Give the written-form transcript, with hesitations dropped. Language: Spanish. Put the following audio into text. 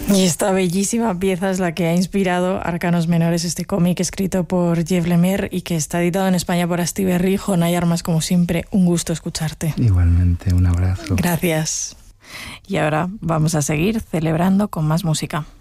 Y esta bellísima pieza es la que ha inspirado Arcanos Menores, este cómic escrito por Jeff Lemire y que está editado en España por Astiberri. Jonay Armas, como siempre, un gusto escucharte. Igualmente, un abrazo. Gracias. Y ahora vamos a seguir celebrando con más música.